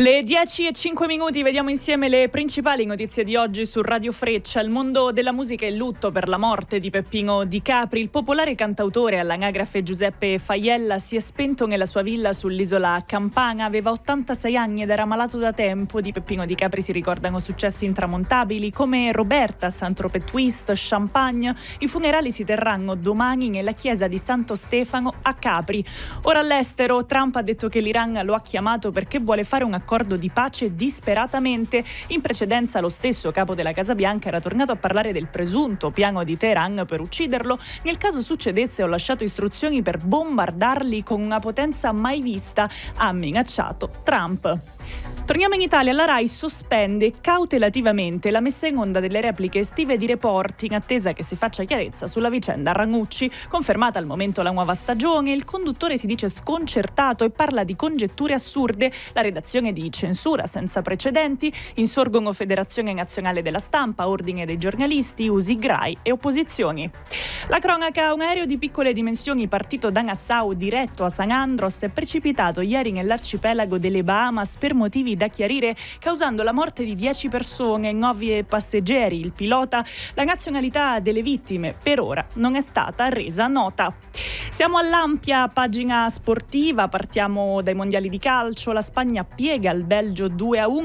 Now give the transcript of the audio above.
Le 10:05, vediamo insieme le principali notizie di oggi su Radio Freccia. Il mondo della musica è in lutto per la morte di Peppino Di Capri. Il popolare cantautore all'anagrafe Giuseppe Faiella si è spento nella sua villa sull'isola Campana. Aveva 86 anni ed era malato da tempo. Di Peppino Di Capri si ricordano successi intramontabili come Roberta, Saint-Tropez Twist, Champagne. I funerali si terranno domani nella chiesa di Santo Stefano a Capri. Ora all'estero, Trump ha detto che l'Iran lo ha chiamato perché vuole fare un accordo di pace disperatamente. In precedenza lo stesso capo della Casa Bianca era tornato a parlare del presunto piano di Teheran per ucciderlo. Nel caso succedesse ho lasciato istruzioni per bombardarli con una potenza mai vista, ha minacciato Trump. Torniamo in Italia. La Rai sospende cautelativamente la messa in onda delle repliche estive di Report in attesa che si faccia chiarezza sulla vicenda Ranucci. Confermata al momento la nuova stagione, il conduttore si dice sconcertato e parla di congetture assurde. La redazione di censura senza precedenti, insorgono Federazione Nazionale della Stampa, Ordine dei Giornalisti, USIGRAI e opposizioni. La cronaca: un aereo di piccole dimensioni partito da Nassau diretto a San Andros è precipitato ieri nell'arcipelago delle Bahamas per motivi da chiarire, causando la morte di 10 persone, 9 passeggeri, il pilota. La nazionalità delle vittime per ora non è stata resa nota. Siamo all'ampia pagina sportiva, partiamo dai mondiali di calcio. La Spagna piega il Belgio 2-1